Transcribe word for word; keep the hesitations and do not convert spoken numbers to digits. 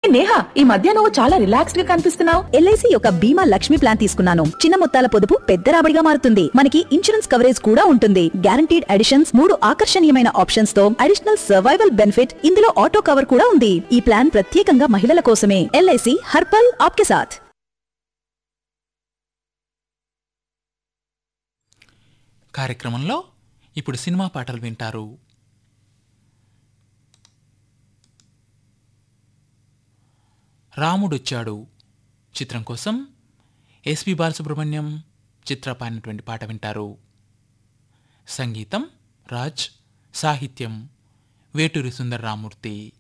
నేహా, ఈ మధ్య నువ్వు చాలా రిలాక్స్డ్ గా కనిపిస్తున్నావు. ఎల్ఐసి యొక్క బీమా లక్ష్మి ప్లాన్ తీసుకున్నాను. చిన్న మొత్తాల పొదుపు పెద్ద రాబడిగా మారుతుంది. మనకి ఇన్సూరెన్స్ కవరేజ్ కూడా ఉంటుంది. గ్యారంటీడ్ అడిషన్స్, మూడు ఆకర్షణీయమైన ఆప్షన్స్ తో అడిషనల్ సర్వైవల్ బెనిఫిట్, ఇందులో ఆటో కవర్ కూడా ఉంది. ఈ ప్లాన్ ప్రత్యేకంగా మహిళల కోసమే. ఎల్ఐసి హర్పల్ ఆప్కే సాథ్. కార్యక్రమంలో ఇప్పుడు సినిమా పాటలు వింటారు. రాముడొచ్చాడు చిత్రం కోసం ఎస్పి బాలసుబ్రహ్మణ్యం చిత్ర పాడినటువంటి పాట వింటారు. సంగీతం రాజ్, సాహిత్యం వేటూరి సుందర రామూర్తి.